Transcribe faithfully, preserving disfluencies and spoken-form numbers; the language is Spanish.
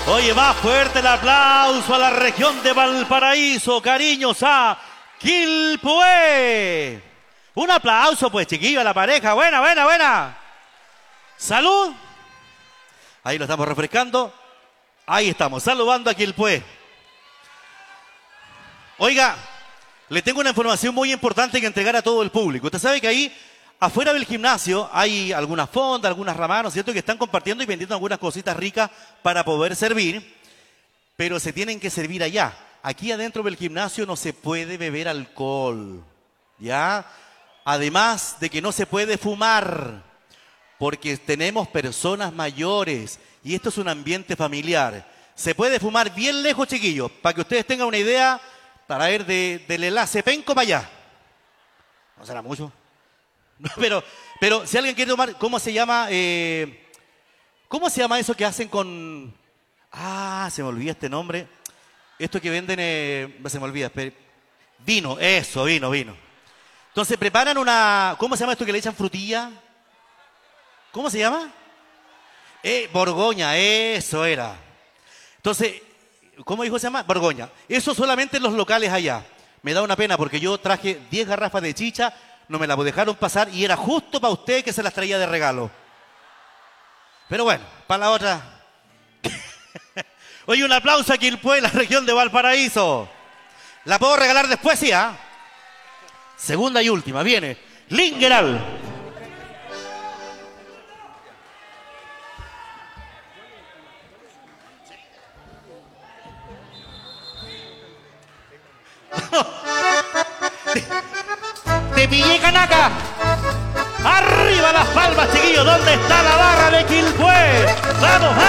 Oye, más fuerte el aplauso a la región de Valparaíso. Cariños a Quilpué. Un aplauso, pues, chiquillo, a la pareja. Buena, buena, buena. Salud. Ahí lo estamos refrescando. Ahí estamos, saludando a Quilpué. Oiga, le tengo una información muy importante que entregar a todo el público. Usted sabe que ahí, afuera del gimnasio, hay algunas fondas, algunas ramanas, ¿cierto?, que están compartiendo y vendiendo algunas cositas ricas para poder servir, pero se tienen que servir allá. Aquí adentro del gimnasio no se puede beber alcohol, ¿ya? Además de que no se puede fumar, porque tenemos personas mayores y esto es un ambiente familiar. Se puede fumar bien lejos, chiquillos, para que ustedes tengan una idea, para ir de, del enlace Penco para allá. No será mucho. Pero, pero si alguien quiere tomar, ¿cómo se llama? Eh, ¿Cómo se llama eso que hacen con... Ah, se me olvida este nombre. Esto que venden, eh, se me olvida. Pero, vino, eso, vino, vino. Entonces preparan una... ¿Cómo se llama esto que le echan frutilla? ¿Cómo se llama? Eh, Borgoña, eso era. Entonces, ¿cómo dijo se llama? Borgoña. Eso solamente en los locales allá. Me da una pena porque yo traje diez garrafas de chicha, no me las dejaron pasar y era justo para usted que se las traía de regalo. Pero bueno, para la otra. Oye, un aplauso a Quilpué, la región de Valparaíso. ¿La puedo regalar después, sí, ah? Segunda y última, viene Lingeral. Te pillé, canaca. Arriba las palmas, chiquillos. ¿Dónde está la barra de Quilpué? Vamos, vamos.